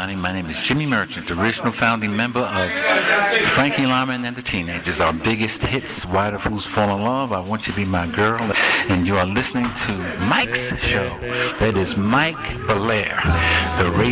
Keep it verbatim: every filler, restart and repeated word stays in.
everybody. My name is Jimmy Merchant, the original founding member of Frankie Lyman and the Teenagers. Our biggest hits, Why the Fools Fall in Love, I Want You to Be My Girl. And you are listening to Mike's show. That is Mike Belair, the radio